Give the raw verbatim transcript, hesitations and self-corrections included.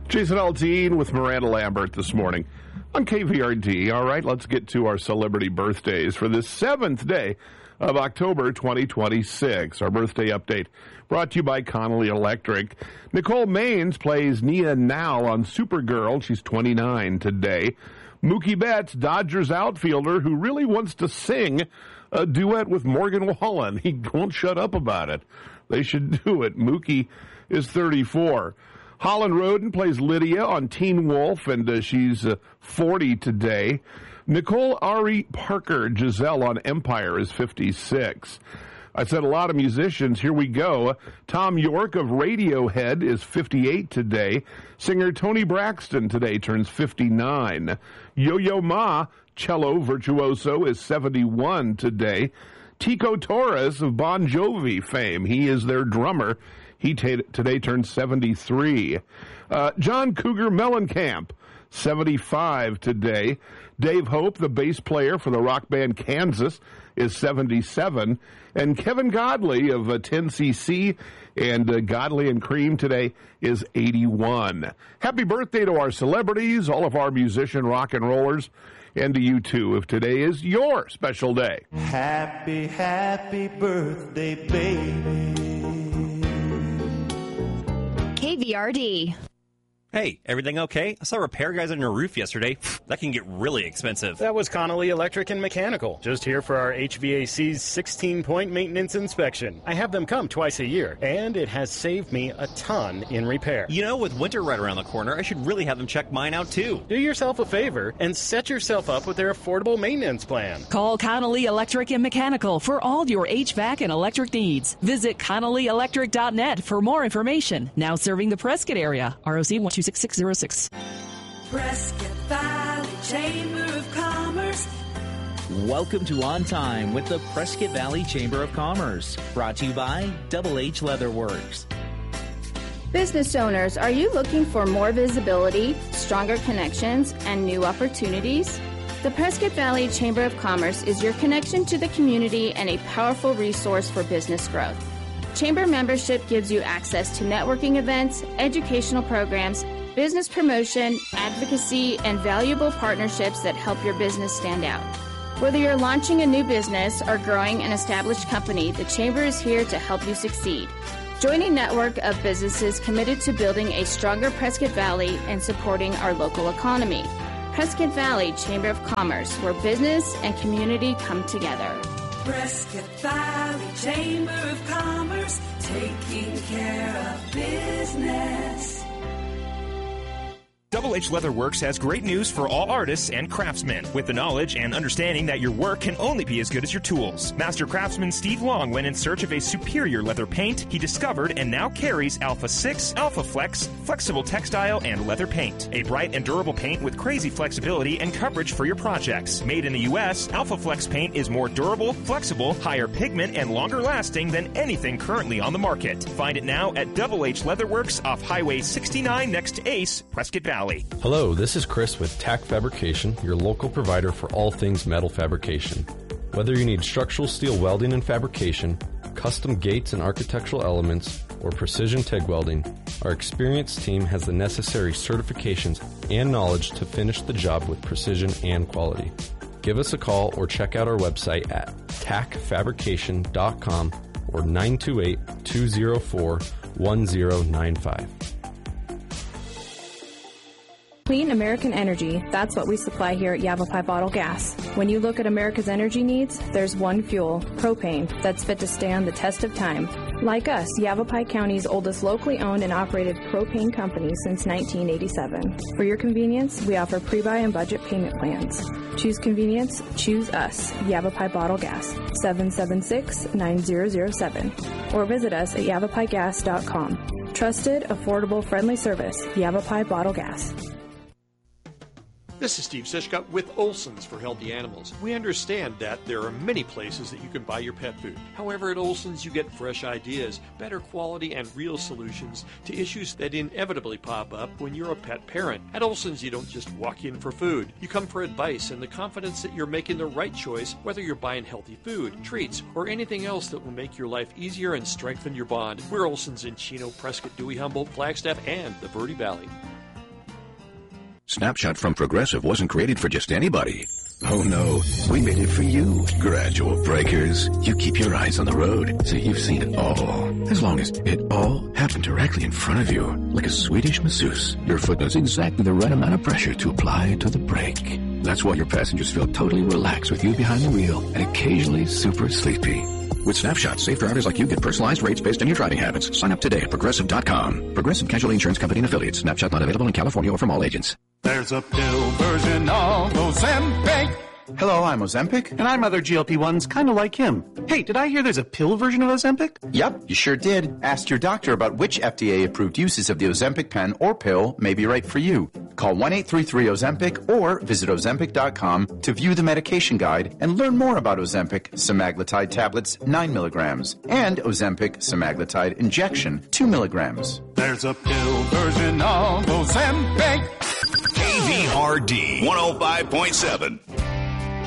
Jason Aldean with Miranda Lambert this morning on K V R D. All right, let's get to our celebrity birthdays for this seventh day of October twenty twenty-six. Our birthday update brought to you by Connolly Electric. Nicole Maines plays Nia Now on Supergirl. She's twenty-nine today. Mookie Betts, Dodgers outfielder who really wants to sing a duet with Morgan Wallen. He won't shut up about it. They should do it. Mookie is thirty-four. Holland Roden plays Lydia on Teen Wolf, and uh, she's uh, forty today. Nicole Ari Parker, Giselle on Empire, is fifty-six. I said a lot of musicians. Here we go. Tom York of Radiohead is fifty-eight today. Singer Toni Braxton today turns fifty-nine. Yo-Yo Ma, cello virtuoso, is seventy-one today. Tico Torres of Bon Jovi fame, he is their drummer. He t- today turns seventy-three. Uh, John Cougar Mellencamp, seventy-five today. Dave Hope, the bass player for the rock band Kansas, is seventy-seven. And Kevin Godley of uh, ten C C and uh, Godley and Cream today is eighty-one. Happy birthday to our celebrities, all of our musician rock and rollers, and to you too, if today is your special day. Happy, happy birthday, baby. K V R D. Hey, everything okay? I saw repair guys on your roof yesterday. That can get really expensive. That was Connolly Electric and Mechanical. Just here for our H V A C's sixteen-point maintenance inspection. I have them come twice a year, and it has saved me a ton in repair. You know, with winter right around the corner, I should really have them check mine out, too. Do yourself a favor and set yourself up with their affordable maintenance plan. Call Connolly Electric and Mechanical for all your H V A C and electric needs. Visit Connolly Electric dot net for more information. Now serving the Prescott area. R O C one two six six zero six. Prescott Valley Chamber of Commerce. Welcome to On Time with the Prescott Valley Chamber of Commerce. Brought to you by Double H Leatherworks. Business owners, are you looking for more visibility, stronger connections, and new opportunities? The Prescott Valley Chamber of Commerce is your connection to the community and a powerful resource for business growth. Chamber membership gives you access to networking events, educational programs, business promotion, advocacy, and valuable partnerships that help your business stand out. Whether you're launching a new business or growing an established company, the Chamber is here to help you succeed. Join a network of businesses committed to building a stronger Prescott Valley and supporting our local economy. Prescott Valley Chamber of Commerce, where business and community come together. Prescott Valley Chamber of Commerce, taking care of business. Double H Leatherworks has great news for all artists and craftsmen, with the knowledge and understanding that your work can only be as good as your tools. Master craftsman Steve Long went in search of a superior leather paint he discovered and now carries Alpha six, Alpha Flex, flexible textile, and leather paint. A bright and durable paint with crazy flexibility and coverage for your projects. Made in the U S, Alpha Flex paint is more durable, flexible, higher pigment, and longer lasting than anything currently on the market. Find it now at Double H Leatherworks off Highway sixty-nine next to Ace, Prescott Valley. Hello, this is Chris with Tack Fabrication, your local provider for all things metal fabrication. Whether you need structural steel welding and fabrication, custom gates and architectural elements, or precision TIG welding, our experienced team has the necessary certifications and knowledge to finish the job with precision and quality. Give us a call or check out our website at tack fabrication dot com or nine two eight, two zero four, one zero nine five. Clean American energy, that's what we supply here at Yavapai Bottle Gas. When you look at America's energy needs, there's one fuel, propane, that's fit to stand the test of time. Like us, Yavapai County's oldest locally owned and operated propane company since nineteen eighty-seven. For your convenience, we offer pre-buy and budget payment plans. Choose convenience, choose us, Yavapai Bottle Gas, seven seven six, nine zero zero seven. Or visit us at yavapai gas dot com. Trusted, affordable, friendly service, Yavapai Bottle Gas. This is Steve Sischka with Olson's for Healthy Animals. We understand that there are many places that you can buy your pet food. However, at Olson's you get fresh ideas, better quality, and real solutions to issues that inevitably pop up when you're a pet parent. At Olson's you don't just walk in for food. You come for advice and the confidence that you're making the right choice, whether you're buying healthy food, treats, or anything else that will make your life easier and strengthen your bond. We're Olson's in Chino, Prescott, Dewey, Humboldt, Flagstaff, and the Verde Valley. Snapshot from Progressive wasn't created for just anybody. Oh no, we made it for you, gradual breakers. You keep your eyes on the road, so you've seen it all. As long as it all happened directly in front of you, like a Swedish masseuse, your foot knows exactly the right amount of pressure to apply to the brake. That's why your passengers feel totally relaxed with you behind the wheel and occasionally super sleepy. With Snapshot, safe drivers like you get personalized rates based on your driving habits. Sign up today at Progressive dot com. Progressive Casualty Insurance Company and Affiliates. Snapshot not available in California or from all agents. There's a pill version of Ozempic. Hello, I'm Ozempic, and I'm other G L P ones kind of like him. Hey, did I hear there's a pill version of Ozempic? Yep, you sure did. Ask your doctor about which F D A-approved uses of the Ozempic pen or pill may be right for you. Call one eight three three Ozempic or visit Ozempic dot com to view the medication guide and learn more about Ozempic semaglutide tablets nine milligrams and Ozempic semaglutide injection two milligrams. There's a pill version of Ozempic. K V R D one oh five point seven.